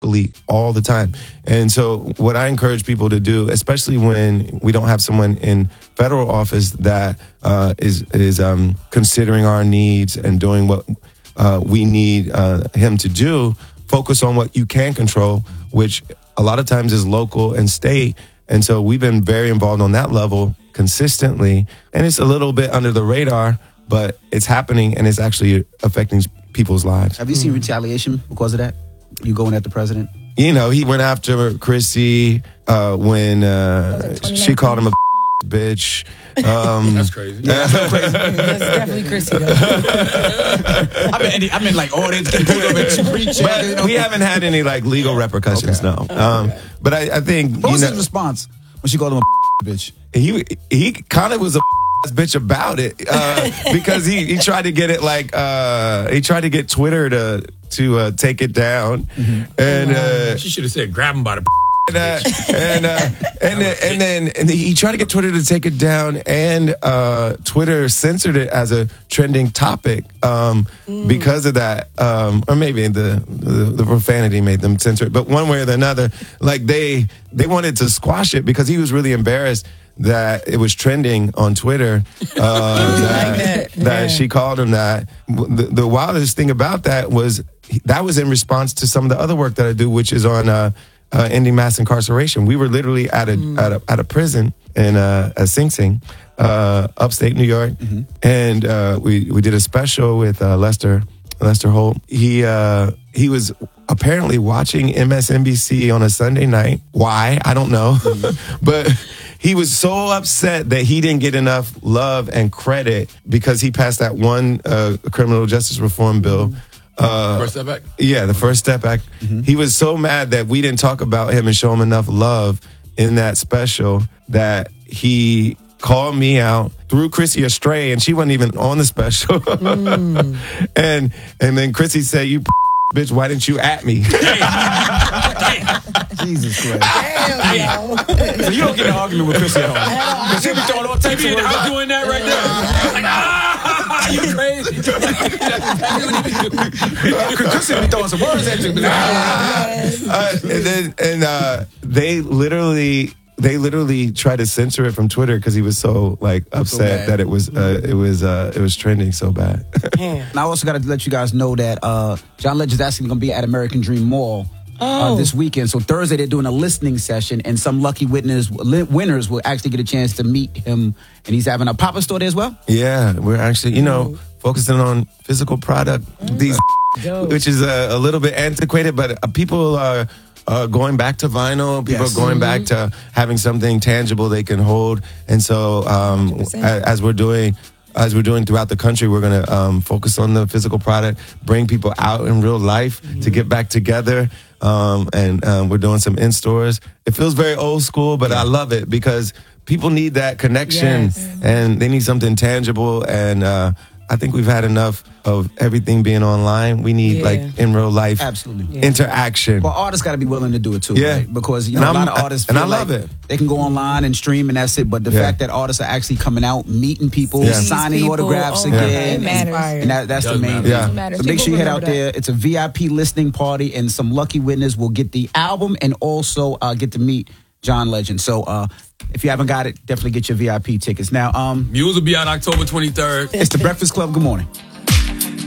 locally all the time. And so what I encourage people to do, especially when we don't have someone in federal office that is considering our needs and doing what we need him to do, focus on what you can control, which a lot of times is local and state. And so we've been very involved on that level consistently. And it's a little bit under the radar, but it's happening and it's actually affecting people's lives. Have you seen retaliation because of that? You going at the president? You know, he went after Chrissy when she called him a bitch. That's crazy. That's definitely Chrissy. I mean, like, oh, they pulled over to preach. But we haven't had any like legal repercussions, no. But I think what was his response when she called him a bitch? He kind of was a bitch about it because he tried to get it like he tried to get Twitter to take it down, and she should have said grab him by the. And then he tried to get Twitter to take it down, and Twitter censored it as a trending topic because of that, or maybe the profanity made them censor it. But one way or another, like they wanted to squash it because he was really embarrassed that it was trending on Twitter that she called him that. The wildest thing about that was in response to some of the other work that I do, which is on ending mass incarceration. We were literally at a prison in Sing Sing, upstate New York, and we did a special with Lester Holt. He was apparently watching MSNBC on a Sunday night. Why? I don't know, but he was so upset that he didn't get enough love and credit because he passed that one criminal justice reform bill. First Step Act? Yeah, the First Step Act. He was so mad that we didn't talk about him and show him enough love in that special that he called me out, threw Chrissy astray, and she wasn't even on the special. And then Chrissy said, "You bitch, why didn't you at me?" Jesus Christ. Damn, So you don't get an argument with Chrissy at all. Because she be throwing all types of words. I'm doing that right there. Like, you crazy? Chrissy be throwing some words at you. They literally tried to censor it from Twitter because he was so like upset that it was trending so bad. And I also got to let you guys know that John Legend's actually going to be at American Dream Mall this weekend. So Thursday they're doing a listening session, and some lucky winners will actually get a chance to meet him. And he's having a pop-up store there as well. Yeah, we're actually focusing on physical product, which is a little bit antiquated, but people are going back to vinyl. People are going back to having something tangible they can hold. And so as we're doing throughout the country, we're going to focus on the physical product, bring people out in real life to get back together. And we're doing some in-stores. It feels very old school, but I love it because people need that connection and they need something tangible. And I think we've had enough of everything being online. We need like in real life interaction. But artists got to be willing to do it too, right? Because a lot of artists feel love like it. They can go online and stream and that's it. But the fact that artists are actually coming out, meeting people, signing autographs again, and that's the main thing. So make sure you head out there. It's a VIP listening party, and some lucky winners will get the album and also get to meet John Legend. So if you haven't got it, definitely get your VIP tickets. Now, Muse will be out October 23rd. It's The Breakfast Club. Good morning.